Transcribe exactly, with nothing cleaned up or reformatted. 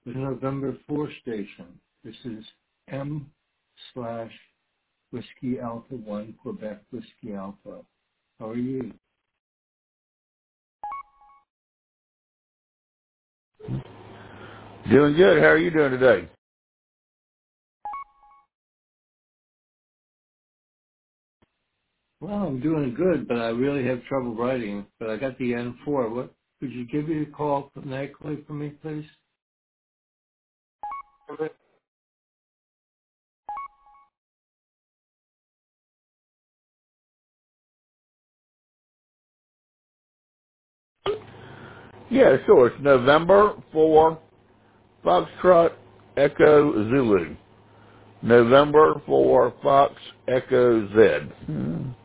the November four station. This is M slash Whiskey Alpha one, Quebec Whiskey Alpha. How are you? Doing good. How are you doing today? Well, I'm doing good, but I really have trouble writing. But I got the N four. What? Could you give me a call phonetically for me, please? Yeah, sure. It's November four, Foxtrot Echo Zulu. November four, Fox Echo Z. Hmm.